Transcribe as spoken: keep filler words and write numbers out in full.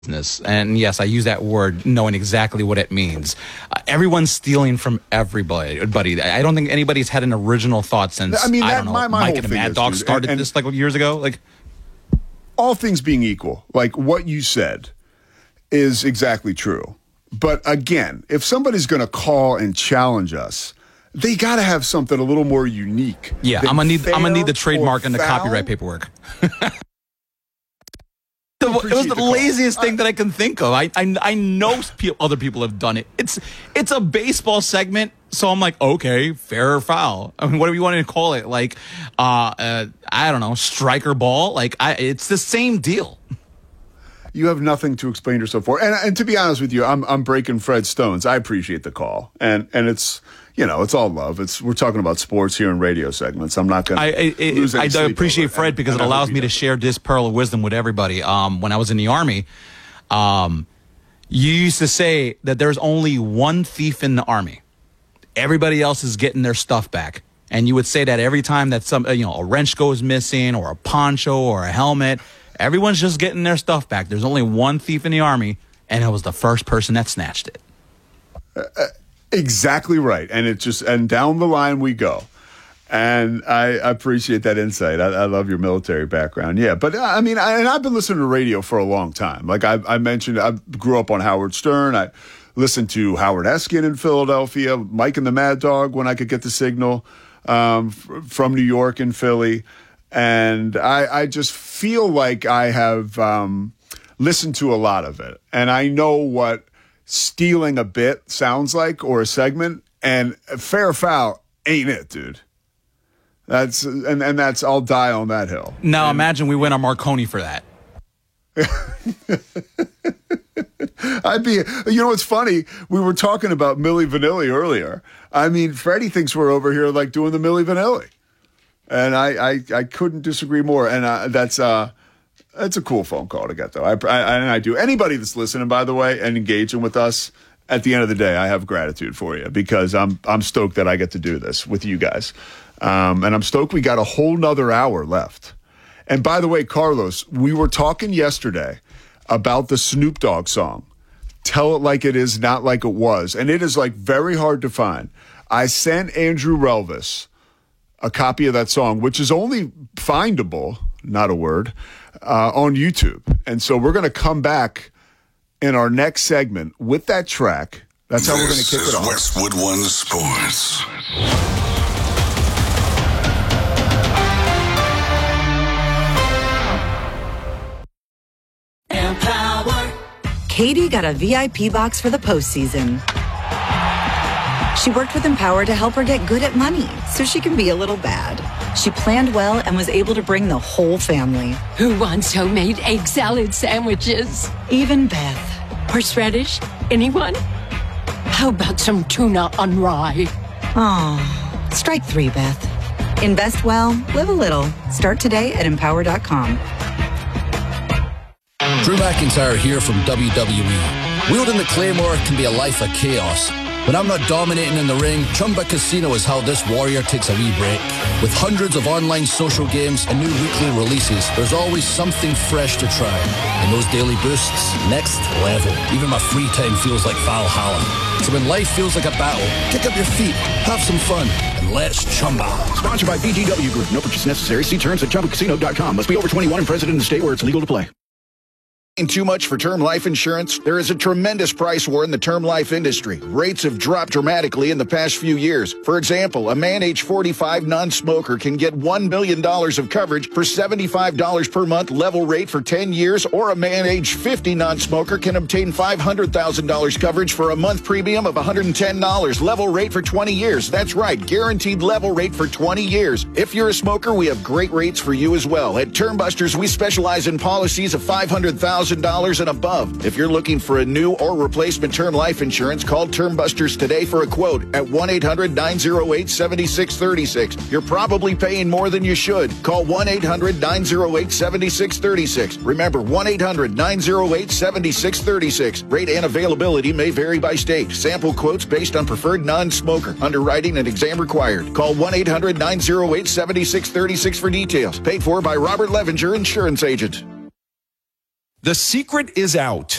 business. And yes, I use that word knowing exactly what it means. Uh, everyone's stealing from everybody. Buddy, I don't think anybody's had an original thought since, I, mean, that, I don't know, my, my Mike and the Mad Dog started and, and this like years ago. Like, all things being equal, like what you said is exactly true. But again, if somebody's going to call and challenge us, they got to have something a little more unique. Yeah, I'm gonna need I'm gonna need the trademark and the copyright paperwork. The, it was the, the laziest thing that I can think of. I I, I know pe- other people have done it. It's it's a baseball segment, so I'm like, okay, fair or foul. I mean, what do you want to call it? Like, uh, uh, I don't know, striker ball. Like, I, it's the same deal. You have nothing to explain yourself for, and and to be honest with you, I'm I'm breaking Fred stones. I appreciate the call, and and it's. You know, it's all love. It's we're talking about sports here in radio segments. I'm not going to lose any I, I appreciate Fred and, because and it allows me to share this pearl of wisdom with everybody. Um, when I was in the Army, um, you used to say that there's only one thief in the Army. Everybody else is getting their stuff back. And you would say that every time that some, you know, a wrench goes missing or a poncho or a helmet, everyone's just getting their stuff back. There's only one thief in the Army, and it was the first person that snatched it. Uh, uh, Exactly right. And it just, and down the line we go. And I appreciate that insight. I, I love your military background. Yeah. But I mean, I, and I've been listening to radio for a long time. Like I, I mentioned, I grew up on Howard Stern. I listened to Howard Eskin in Philadelphia, Mike and the Mad Dog when I could get the signal, um, f- from New York and Philly. And I, I just feel like I have, um, listened to a lot of it. And I know what stealing a bit sounds like, or a segment, and fair or foul ain't it, dude. That's and, and that's I'll die on that hill. Now and, imagine we win a Marconi for that. I'd be, you know, what's funny? We were talking about Milli Vanilli earlier. I mean, Freddie thinks we're over here like doing the Milli Vanilli, and I I, I couldn't disagree more. And uh, that's uh. It's a cool phone call to get, though. I, I, and I do. Anybody that's listening, by the way, and engaging with us, at the end of the day, I have gratitude for you because I'm I'm stoked that I get to do this with you guys. Um, and I'm stoked we got a whole nother hour left. And by the way, Carlos, we were talking yesterday about the Snoop Dogg song, Tell It Like It Is, Not Like It Was. And it is like very hard to find. I sent Andrew Relvis a copy of that song, which is only findable, not a word, Uh, on YouTube. And so we're going to come back in our next segment with that track. That's how this we're going to kick it off. Westwood One Sports. Empower. Katie got a V I P box for the postseason. She worked with Empower to help her get good at money so she can be a little bad. She planned well and was able to bring the whole family. Who wants homemade egg salad sandwiches? Even Beth. Horseradish? Anyone? How about some tuna on rye? Oh, strike three, Beth. Invest well, live a little. Start today at empower dot com. Drew McIntyre here from W W E. Wielding the Claymore can be a life of chaos. When I'm not dominating in the ring, Chumba Casino is how this warrior takes a wee break. With hundreds of online social games and new weekly releases, there's always something fresh to try. And those daily boosts, next level. Even my free time feels like Valhalla. So when life feels like a battle, kick up your feet, have some fun, and let's Chumba. Sponsored by B G W Group. No purchase necessary. See terms at chumba casino dot com. Must be over twenty-one and present in the state where it's legal to play. Too much for term life insurance? There is a tremendous price war in the term life industry. Rates have dropped dramatically in the past few years. For example, a man age forty-five non-smoker can get one million dollars of coverage for seventy-five dollars per month level rate for ten years, or a man age fifty non-smoker can obtain five hundred thousand dollars coverage for a month premium of one hundred ten dollars level rate for twenty years. That's right, guaranteed level rate for twenty years. If you're a smoker, we have great rates for you as well. At Term Busters, we specialize in policies of five hundred thousand dollars and above. If you're looking for a new or replacement term life insurance, call Term Busters today for a quote at one eight hundred nine oh eight seven six three six. You're probably paying more than you should. Call one eight hundred nine oh eight seven six three six. Remember, one eight hundred nine oh eight seven six three six. Rate and availability may vary by state. Sample quotes based on preferred non-smoker. Underwriting and exam required. Call one eight hundred nine oh eight seven six three six for details. Paid for by Robert Levinger, Insurance Agent. The secret is out.